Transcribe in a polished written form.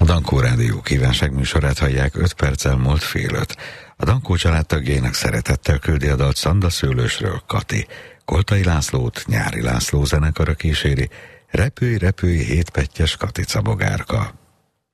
Dankó Rádió kívánságműsorát hallják, 5 perccel múlt fél 5. A Dankó család tagjainak szeretettel küldi a dalt Szanda Szőlősről Kati. Koltai Lászlót Nyári László zenekara kíséri, repülj, repülj, hétpettyes Katica bogárka.